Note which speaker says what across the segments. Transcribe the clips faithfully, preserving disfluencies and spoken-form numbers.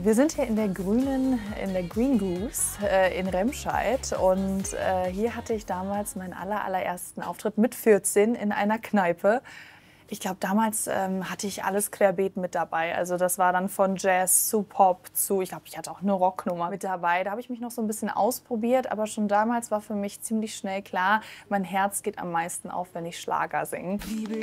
Speaker 1: Wir sind hier in der Grünen, in der Green Goose äh, in Remscheid und äh, hier hatte ich damals meinen aller, allerersten Auftritt mit vierzehn in einer Kneipe. Ich glaube, damals ähm, hatte ich alles querbeet mit dabei. Also das war dann von Jazz zu Pop zu, ich glaube, ich hatte auch eine Rocknummer mit dabei. Da habe ich mich noch so ein bisschen ausprobiert, aber schon damals war für mich ziemlich schnell klar, mein Herz geht am meisten auf, wenn ich Schlager singe.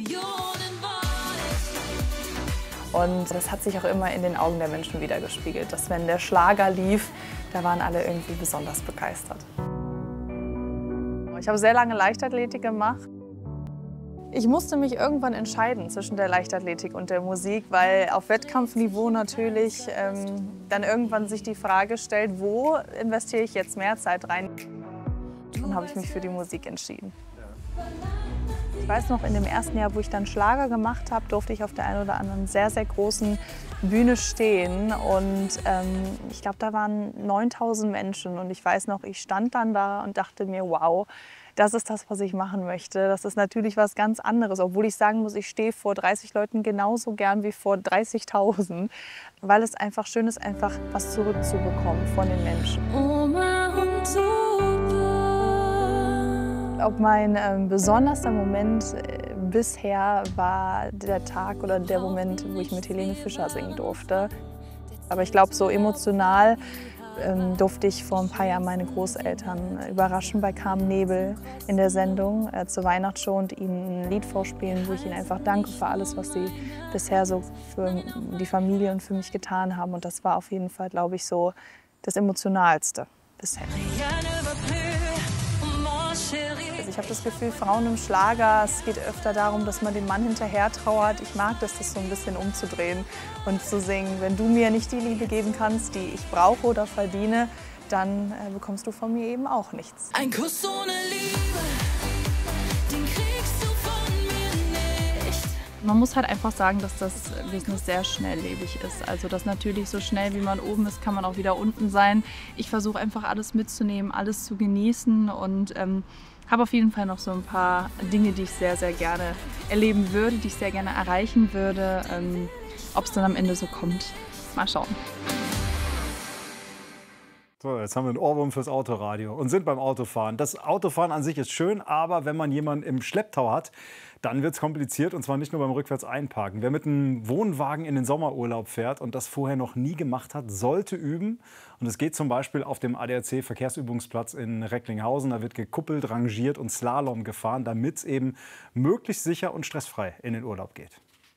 Speaker 1: Und das hat sich auch immer in den Augen der Menschen widergespiegelt, dass wenn der Schlager lief, da waren alle irgendwie besonders begeistert. Ich habe sehr lange Leichtathletik gemacht. Ich musste mich irgendwann entscheiden zwischen der Leichtathletik und der Musik, weil auf Wettkampfniveau natürlich ähm, dann irgendwann sich die Frage stellt, wo investiere ich jetzt mehr Zeit rein? Dann habe ich mich für die Musik entschieden. Ich weiß noch, in dem ersten Jahr, wo ich dann Schlager gemacht habe, durfte ich auf der einen oder anderen sehr, sehr großen Bühne stehen. Und ähm, ich glaube, da waren neuntausend Menschen. Und ich weiß noch, ich stand dann da und dachte mir, wow, das ist das, was ich machen möchte. Das ist natürlich was ganz anderes. Obwohl ich sagen muss, ich stehe vor dreißig Leuten genauso gern wie vor dreißigtausend. Weil es einfach schön ist, einfach was zurückzubekommen von den Menschen. Ob mein ähm, besonderster Moment äh, bisher war der Tag oder der Moment, wo ich mit Helene Fischer singen durfte. Aber ich glaube, so emotional ähm, durfte ich vor ein paar Jahren meine Großeltern überraschen bei Carmen Nebel in der Sendung äh, zur Weihnachtsshow und ihnen ein Lied vorspielen, wo ich ihnen einfach danke für alles, was sie bisher so für die Familie und für mich getan haben. Und das war auf jeden Fall, glaube ich, so das Emotionalste bisher. Also ich habe das Gefühl, Frauen im Schlager, es geht öfter darum, dass man dem Mann hinterher trauert. Ich mag das, das so ein bisschen umzudrehen und zu singen, wenn du mir nicht die Liebe geben kannst, die ich brauche oder verdiene, dann äh, bekommst du von mir eben auch nichts.
Speaker 2: Ein Kuss ohne Liebe, den kriegst du von mir nicht.
Speaker 3: Man muss halt einfach sagen, dass das Business sehr schnelllebig ist. Also dass natürlich so schnell wie man oben ist, kann man auch wieder unten sein. Ich versuche einfach alles mitzunehmen, alles zu genießen und ähm, habe auf jeden Fall noch so ein paar Dinge, die ich sehr, sehr gerne erleben würde, die ich sehr gerne erreichen würde. Ähm, ob es dann am Ende so kommt, mal schauen.
Speaker 4: So, jetzt haben wir einen Ohrwurm fürs Autoradio und sind beim Autofahren. Das Autofahren an sich ist schön, aber wenn man jemanden im Schlepptau hat, dann wird es kompliziert und zwar nicht nur beim Rückwärts-Einparken. Wer mit einem Wohnwagen in den Sommerurlaub fährt und das vorher noch nie gemacht hat, sollte üben. Und es geht zum Beispiel auf dem A D A C-Verkehrsübungsplatz in Recklinghausen. Da wird gekuppelt, rangiert und Slalom gefahren, damit es eben möglichst sicher und stressfrei in den Urlaub geht.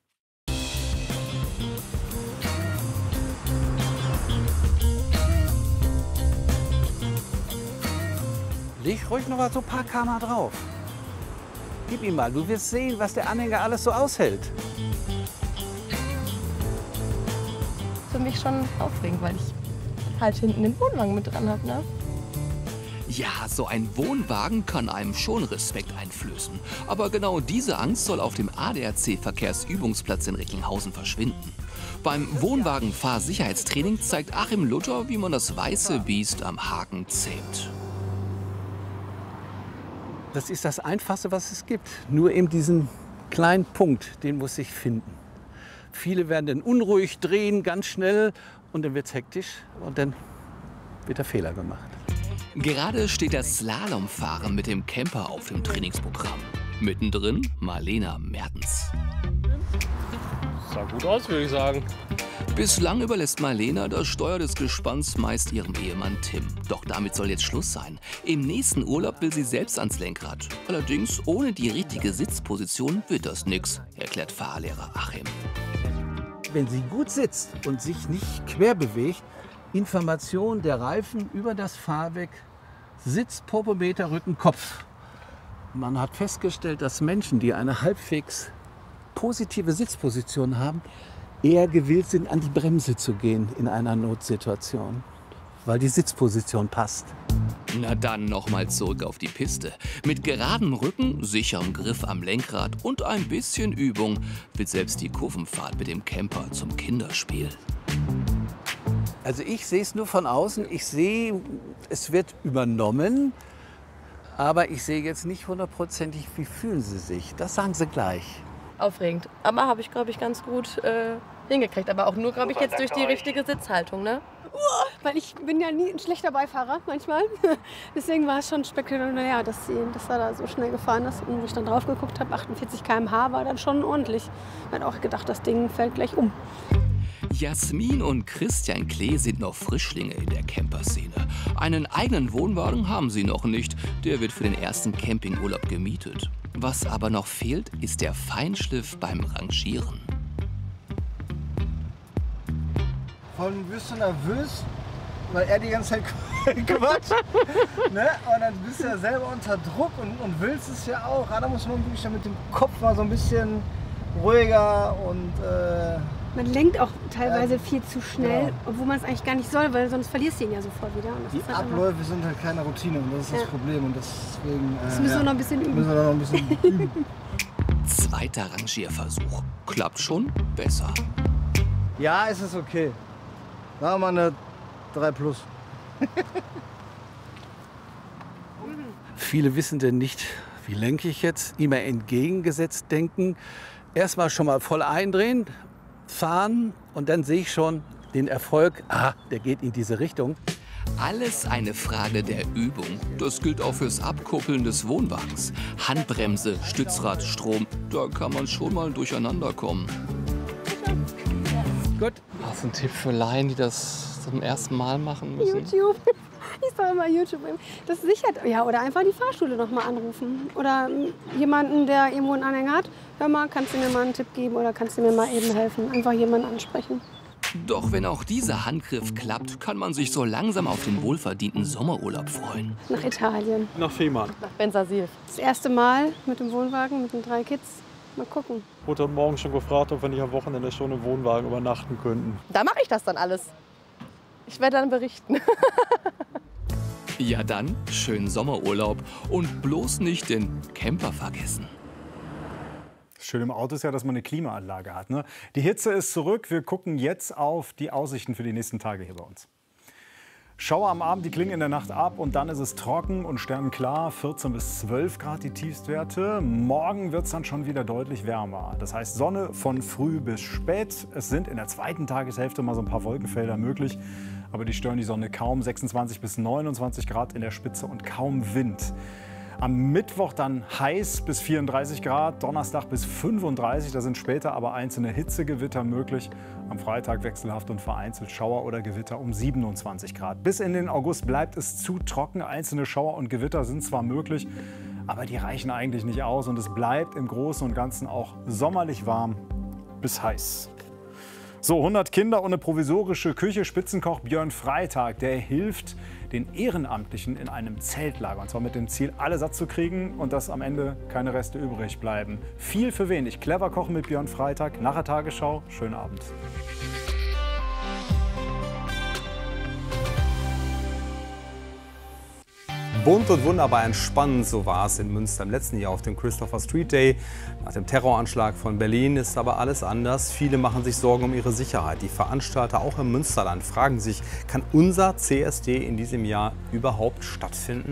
Speaker 5: Leg ruhig noch mal so ein paar Kammer drauf. Gib ihm mal, du wirst sehen, was der Anhänger alles so aushält.
Speaker 6: Für mich schon aufregend, weil ich halt hinten den Wohnwagen mit dran habe, ne?
Speaker 7: Ja, so ein Wohnwagen kann einem schon Respekt einflößen. Aber genau diese Angst soll auf dem A D A C-Verkehrsübungsplatz in Recklinghausen verschwinden. Beim Wohnwagen-Fahrsicherheitstraining zeigt Achim Luther, wie man das weiße Biest am Haken zähmt.
Speaker 5: Das ist das Einfachste, was es gibt. Nur eben diesen kleinen Punkt, den muss ich finden. Viele werden dann unruhig, drehen ganz schnell und dann wird es hektisch und dann wird der Fehler gemacht.
Speaker 7: Gerade steht das Slalomfahren mit dem Camper auf dem Trainingsprogramm. Mittendrin Marlena Mertens.
Speaker 8: Sah gut aus, würde ich sagen.
Speaker 7: Bislang überlässt Marlena das Steuer des Gespanns meist ihrem Ehemann Tim. Doch damit soll jetzt Schluss sein. Im nächsten Urlaub will sie selbst ans Lenkrad. Allerdings ohne die richtige Sitzposition wird das nix, erklärt Fahrlehrer Achim.
Speaker 5: Wenn sie gut sitzt und sich nicht quer bewegt, Information der Reifen über das Fahrwerk, Sitz, Popometer, Rücken, Kopf. Man hat festgestellt, dass Menschen, die eine halbwegs positive Sitzposition haben, eher gewillt sind, an die Bremse zu gehen in einer Notsituation, weil die Sitzposition passt.
Speaker 7: Na dann nochmal zurück auf die Piste. Mit geradem Rücken, sicherem Griff am Lenkrad und ein bisschen Übung wird selbst die Kurvenfahrt mit dem Camper zum Kinderspiel.
Speaker 5: Also ich sehe es nur von außen. Ich sehe, es wird übernommen, aber ich sehe jetzt nicht hundertprozentig, wie fühlen Sie sich. Das sagen Sie gleich.
Speaker 6: Aufregend. Aber habe ich, glaube ich, ganz gut äh, hingekriegt. Aber auch nur, glaube ich, jetzt durch die richtige Sitzhaltung, ne?
Speaker 9: Weil ich bin ja nie ein schlechter Beifahrer manchmal. Deswegen war es schon spektakulär, dass, sie, dass er da so schnell gefahren ist. Und wo ich dann drauf geguckt habe, achtundvierzig Kilometer pro Stunde war dann schon ordentlich. Ich hatte auch gedacht, das Ding fällt gleich um.
Speaker 7: Jasmin und Christian Klee sind noch Frischlinge in der Camperszene. Einen eigenen Wohnwagen haben sie noch nicht. Der wird für den ersten Campingurlaub gemietet. Was aber noch fehlt, ist der Feinschliff beim Rangieren.
Speaker 10: Von wirst du nervös, weil er die ganze Zeit quatscht. Ne? Und dann bist du ja selber unter Druck und, und willst es ja auch. Ja, da muss man wirklich dann mit dem Kopf mal so ein bisschen ruhiger und... Äh,
Speaker 9: man lenkt auch teilweise äh, viel zu schnell,
Speaker 10: genau.
Speaker 9: obwohl man es eigentlich gar nicht soll, weil sonst verlierst du ihn ja sofort wieder. Und das
Speaker 10: die
Speaker 9: ist halt
Speaker 10: Abläufe immer... sind halt keine Routine und das ist ja. das Problem. Und deswegen, äh,
Speaker 9: das müssen wir
Speaker 10: ja,
Speaker 9: noch ein bisschen üben.
Speaker 10: Müssen wir noch ein bisschen üben.
Speaker 7: Zweiter Rangierversuch. Klappt schon besser.
Speaker 10: Ja, es ist okay. Machen wir mal eine drei plus.
Speaker 5: Viele wissen denn nicht, wie lenke ich jetzt, immer entgegengesetzt denken. Erstmal schon mal voll eindrehen, fahren und dann sehe ich schon den Erfolg, ah, der geht in diese Richtung.
Speaker 7: Alles eine Frage der Übung. Das gilt auch fürs Abkuppeln des Wohnwagens. Handbremse, Stützrad, Strom, da kann man schon mal durcheinander kommen.
Speaker 5: Gut.
Speaker 8: Hast du einen Tipp für Laien, die das zum ersten Mal machen müssen?
Speaker 9: YouTube. Ich soll mal YouTube. Das sichert. Ja, oder einfach die Fahrschule noch mal anrufen. Oder jemanden, der irgendwo einen Anhänger hat. Hör mal, kannst du mir mal einen Tipp geben oder kannst du mir mal eben helfen? Einfach jemanden ansprechen.
Speaker 7: Doch wenn auch dieser Handgriff klappt, kann man sich so langsam auf den wohlverdienten Sommerurlaub freuen.
Speaker 9: Nach Italien.
Speaker 8: Nach Fehmarn.
Speaker 6: Nach Bensersiel.
Speaker 9: Das erste Mal mit dem Wohnwagen, mit den drei Kids. Mal gucken.
Speaker 11: Ich wurde heute Morgen schon gefragt, ob wir nicht am Wochenende schon im Wohnwagen übernachten könnten.
Speaker 6: Da mache ich das dann alles. Ich werde dann berichten.
Speaker 7: Ja dann, schönen Sommerurlaub und bloß nicht den Camper vergessen.
Speaker 4: Schön im Auto ist ja, dass man eine Klimaanlage hat. Ne? Die Hitze ist zurück. Wir gucken jetzt auf die Aussichten für die nächsten Tage hier bei uns. Schauer am Abend, die klingen in der Nacht ab und dann ist es trocken und sternklar. vierzehn bis zwölf Grad die Tiefstwerte. Morgen wird es dann schon wieder deutlich wärmer. Das heißt Sonne von früh bis spät. Es sind in der zweiten Tageshälfte mal so ein paar Wolkenfelder möglich. Aber die stören die Sonne kaum. sechsundzwanzig bis neunundzwanzig Grad in der Spitze und kaum Wind. Am Mittwoch dann heiß bis vierunddreißig Grad, Donnerstag bis fünfunddreißig, da sind später aber einzelne Hitzegewitter möglich. Am Freitag wechselhaft und vereinzelt Schauer oder Gewitter um siebenundzwanzig Grad. Bis in den August bleibt es zu trocken, einzelne Schauer und Gewitter sind zwar möglich, aber die reichen eigentlich nicht aus und es bleibt im Großen und Ganzen auch sommerlich warm bis heiß. So, hundert Kinder und eine provisorische Küche. Spitzenkoch Björn Freitag, der hilft den Ehrenamtlichen in einem Zeltlager. Und zwar mit dem Ziel, alle satt zu kriegen und dass am Ende keine Reste übrig bleiben. Viel für wenig. Clever kochen mit Björn Freitag. Nach der Tagesschau. Schönen Abend.
Speaker 12: Bunt und wunderbar entspannend, so war es in Münster im letzten Jahr auf dem Christopher Street Day. Nach dem Terroranschlag von Berlin ist aber alles anders. Viele machen sich Sorgen um ihre Sicherheit. Die Veranstalter auch im Münsterland fragen sich, kann unser C S D in diesem Jahr überhaupt stattfinden?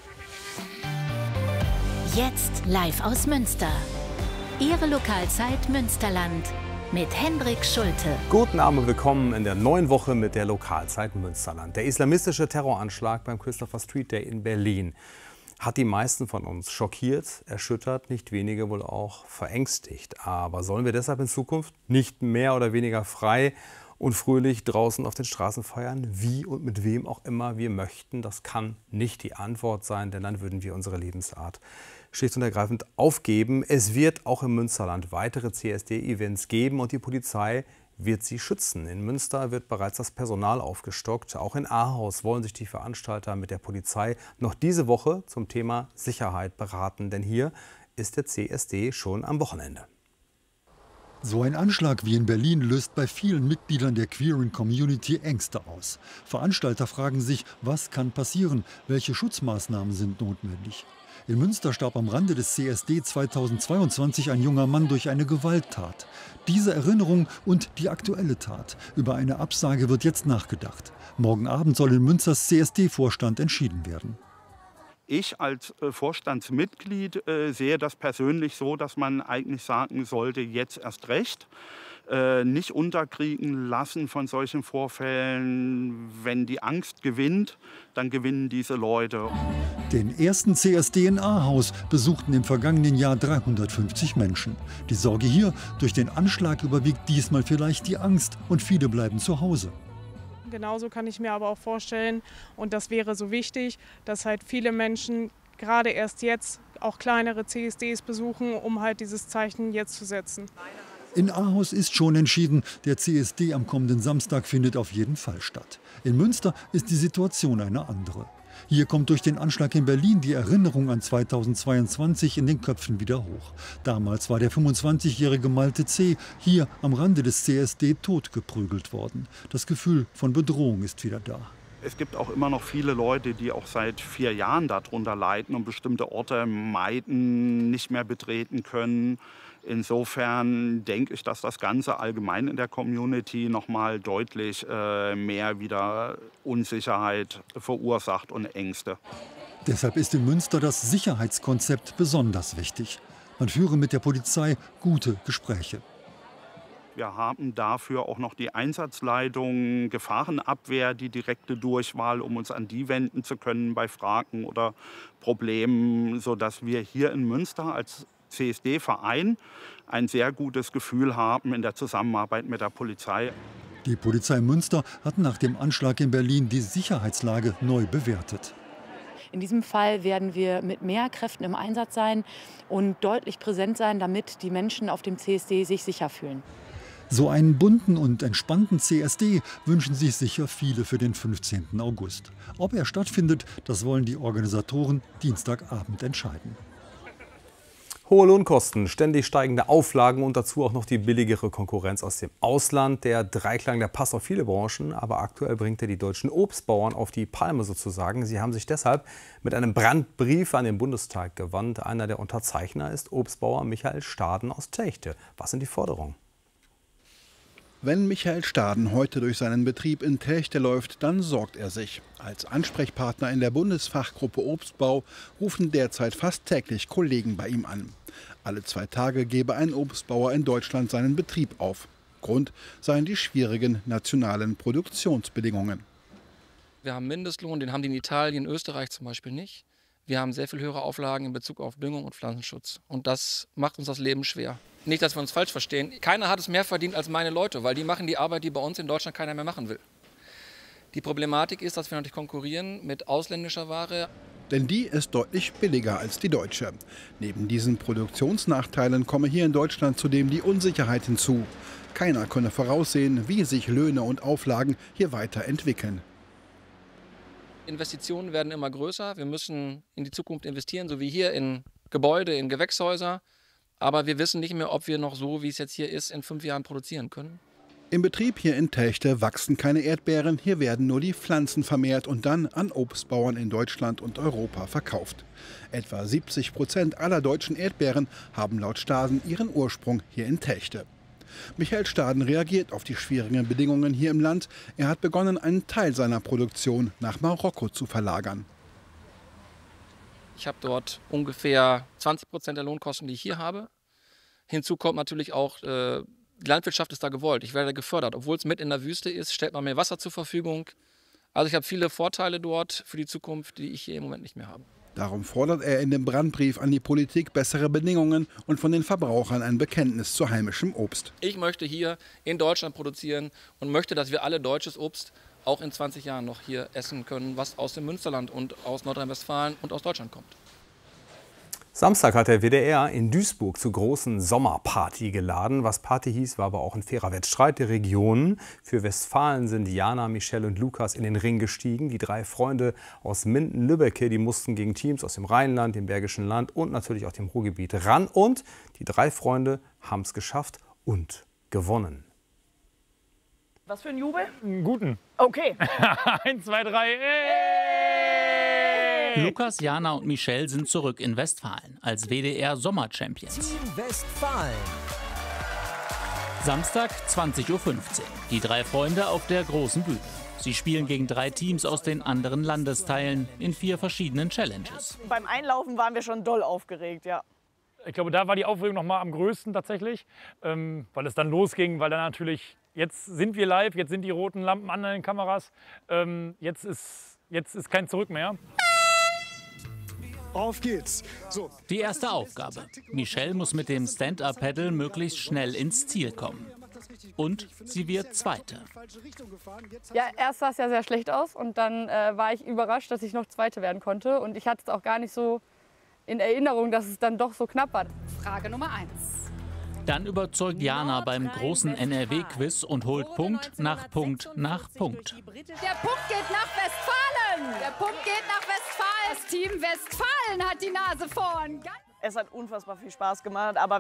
Speaker 13: Jetzt live aus Münster. Ihre Lokalzeit Münsterland. Mit Hendrik Schulte.
Speaker 12: Guten Abend und willkommen in der neuen Woche mit der Lokalzeit Münsterland. Der islamistische Terroranschlag beim Christopher Street Day in Berlin hat die meisten von uns schockiert, erschüttert, nicht wenige wohl auch verängstigt. Aber sollen wir deshalb in Zukunft nicht mehr oder weniger frei und fröhlich draußen auf den Straßen feiern, wie und mit wem auch immer wir möchten? Das kann nicht die Antwort sein, denn dann würden wir unsere Lebensart schlicht und ergreifend aufgeben. Es wird auch im Münsterland weitere C S D-Events geben und die Polizei wird sie schützen. In Münster wird bereits das Personal aufgestockt. Auch in Ahaus wollen sich die Veranstalter mit der Polizei noch diese Woche zum Thema Sicherheit beraten. Denn hier ist der C S D schon am Wochenende.
Speaker 14: So ein Anschlag wie in Berlin löst bei vielen Mitgliedern der queeren Community Ängste aus. Veranstalter fragen sich, was kann passieren? Welche Schutzmaßnahmen sind notwendig? In Münster starb am Rande des C S D zweitausendzweiundzwanzig ein junger Mann durch eine Gewalttat. Diese Erinnerung und die aktuelle Tat. Über eine Absage wird jetzt nachgedacht. Morgen Abend soll in Münsters C S D-Vorstand entschieden werden.
Speaker 15: Ich als äh, Vorstandsmitglied äh, sehe das persönlich so, dass man eigentlich sagen sollte, jetzt erst recht. äh, nicht unterkriegen lassen von solchen Vorfällen. Wenn die Angst gewinnt, dann gewinnen diese Leute.
Speaker 14: Den ersten C S D in Ahaus besuchten im vergangenen Jahr dreihundertfünfzig Menschen. Die Sorge hier, durch den Anschlag überwiegt diesmal vielleicht die Angst und viele bleiben zu Hause.
Speaker 16: Genauso kann ich mir aber auch vorstellen, und das wäre so wichtig, dass halt viele Menschen gerade erst jetzt auch kleinere C S Ds besuchen, um halt dieses Zeichen jetzt zu setzen.
Speaker 14: In Ahaus ist schon entschieden, der C S D am kommenden Samstag findet auf jeden Fall statt. In Münster ist die Situation eine andere. Hier kommt durch den Anschlag in Berlin die Erinnerung an zweitausendzweiundzwanzig in den Köpfen wieder hoch. Damals war der fünfundzwanzigjährige Malte C. hier am Rande des C S D totgeprügelt worden. Das Gefühl von Bedrohung ist wieder da.
Speaker 15: Es gibt auch immer noch viele Leute, die auch seit vier Jahren darunter leiden und bestimmte Orte meiden, nicht mehr betreten können. Insofern denke ich, dass das Ganze allgemein in der Community noch mal deutlich äh, mehr wieder Unsicherheit verursacht und Ängste.
Speaker 14: Deshalb ist in Münster das Sicherheitskonzept besonders wichtig. Man führe mit der Polizei gute Gespräche.
Speaker 15: Wir haben dafür auch noch die Einsatzleitung, Gefahrenabwehr, die direkte Durchwahl, um uns an die wenden zu können bei Fragen oder Problemen, sodass wir hier in Münster als C S D-Verein ein sehr gutes Gefühl haben in der Zusammenarbeit mit der Polizei.
Speaker 14: Die Polizei Münster hat nach dem Anschlag in Berlin die Sicherheitslage neu bewertet.
Speaker 17: In diesem Fall werden wir mit mehr Kräften im Einsatz sein und deutlich präsent sein, damit die Menschen auf dem C S D sich sicher fühlen.
Speaker 14: So einen bunten und entspannten C S D wünschen sich sicher viele für den fünfzehnten August. Ob er stattfindet, das wollen die Organisatoren Dienstagabend entscheiden.
Speaker 12: Hohe Lohnkosten, ständig steigende Auflagen und dazu auch noch die billigere Konkurrenz aus dem Ausland. Der Dreiklang, der passt auf viele Branchen, aber aktuell bringt er die deutschen Obstbauern auf die Palme sozusagen. Sie haben sich deshalb mit einem Brandbrief an den Bundestag gewandt. Einer der Unterzeichner ist Obstbauer Michael Staden aus Telchte. Was sind die Forderungen?
Speaker 18: Wenn Michael Staden heute durch seinen Betrieb in Telchte läuft, dann sorgt er sich. Als Ansprechpartner in der Bundesfachgruppe Obstbau rufen derzeit fast täglich Kollegen bei ihm an. Alle zwei Tage gebe ein Obstbauer in Deutschland seinen Betrieb auf. Grund seien die schwierigen nationalen Produktionsbedingungen.
Speaker 19: Wir haben Mindestlohn, den haben die in Italien, Österreich zum Beispiel nicht. Wir haben sehr viel höhere Auflagen in Bezug auf Düngung und Pflanzenschutz. Und das macht uns das Leben schwer. Nicht, dass wir uns falsch verstehen. Keiner hat es mehr verdient als meine Leute, weil die machen die Arbeit, die bei uns in Deutschland keiner mehr machen will. Die Problematik ist, dass wir natürlich konkurrieren mit ausländischer Ware.
Speaker 18: Denn die ist deutlich billiger als die deutsche. Neben diesen Produktionsnachteilen komme hier in Deutschland zudem die Unsicherheit hinzu. Keiner könne voraussehen, wie sich Löhne und Auflagen hier weiterentwickeln.
Speaker 19: Investitionen werden immer größer. Wir müssen in die Zukunft investieren, so wie hier in Gebäude, in Gewächshäuser. Aber wir wissen nicht mehr, ob wir noch so, wie es jetzt hier ist, in fünf Jahren produzieren können.
Speaker 18: Im Betrieb hier in Telchte wachsen keine Erdbeeren. Hier werden nur die Pflanzen vermehrt und dann an Obstbauern in Deutschland und Europa verkauft. Etwa siebzig Prozent aller deutschen Erdbeeren haben laut Staden ihren Ursprung hier in Telchte. Michael Staden reagiert auf die schwierigen Bedingungen hier im Land. Er hat begonnen, einen Teil seiner Produktion nach Marokko zu verlagern.
Speaker 19: Ich habe dort ungefähr zwanzig Prozent der Lohnkosten, die ich hier habe. Hinzu kommt natürlich auch, äh, die Landwirtschaft ist da gewollt. Ich werde gefördert. Obwohl es mit in der Wüste ist, stellt man mir Wasser zur Verfügung. Also ich habe viele Vorteile dort für die Zukunft, die ich hier im Moment nicht mehr habe.
Speaker 18: Darum fordert er in dem Brandbrief an die Politik bessere Bedingungen und von den Verbrauchern ein Bekenntnis zu heimischem Obst.
Speaker 19: Ich möchte hier in Deutschland produzieren und möchte, dass wir alle deutsches Obst auch in zwanzig Jahren noch hier essen können, was aus dem Münsterland und aus Nordrhein-Westfalen und aus Deutschland kommt.
Speaker 12: Samstag hat der W D R in Duisburg zur großen Sommerparty geladen. Was Party hieß, war aber auch ein fairer Wettstreit der Regionen. Für Westfalen sind Jana, Michelle und Lukas in den Ring gestiegen. Die drei Freunde aus Minden-Lübbecke, die mussten gegen Teams aus dem Rheinland, dem Bergischen Land und natürlich auch dem Ruhrgebiet ran. Und die drei Freunde haben es geschafft und gewonnen.
Speaker 20: Was für ein Jubel?
Speaker 21: Einen guten.
Speaker 20: Okay.
Speaker 21: Eins, zwei, drei.
Speaker 20: Hey!
Speaker 21: Lukas, Jana und Michelle sind zurück in Westfalen als W D R Sommer-Champions.
Speaker 22: Team Westfalen.
Speaker 21: Samstag, zwanzig Uhr fünfzehn. Die drei Freunde auf der großen Bühne. Sie spielen gegen drei Teams aus den anderen Landesteilen in vier verschiedenen Challenges.
Speaker 20: Beim Einlaufen waren wir schon doll aufgeregt, ja.
Speaker 1: Ich glaube, da war die Aufregung noch mal am größten tatsächlich, ähm, weil es dann losging, weil dann natürlich, jetzt sind wir live, jetzt sind die roten Lampen an den Kameras, ähm, jetzt, ist, jetzt ist kein Zurück mehr.
Speaker 22: Auf geht's. So.
Speaker 21: Die erste Aufgabe. Michelle muss mit dem Stand-Up-Paddle möglichst schnell ins Ziel kommen. Und sie wird Zweite.
Speaker 23: Ja, erst sah es ja sehr schlecht aus und dann äh, war ich überrascht, dass ich noch Zweite werden konnte. Und ich hatte es auch gar nicht so in Erinnerung, dass es dann doch so knapp war.
Speaker 24: Frage Nummer eins.
Speaker 21: Dann überzeugt Jana beim großen N R W-Quiz und holt Punkt nach Punkt nach Punkt.
Speaker 24: Der Punkt geht nach Westfalen. Der Punkt geht nach Westfalen. Das Team Westfalen hat die Nase vorn.
Speaker 20: Es hat unfassbar viel Spaß gemacht, aber